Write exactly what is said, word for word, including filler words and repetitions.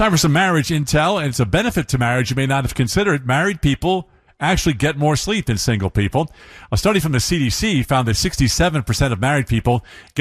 Time for some marriage intel, and it's a benefit to marriage you may not have considered. Married people actually get more sleep than single people. A study from the C D C found that sixty-seven percent of married people get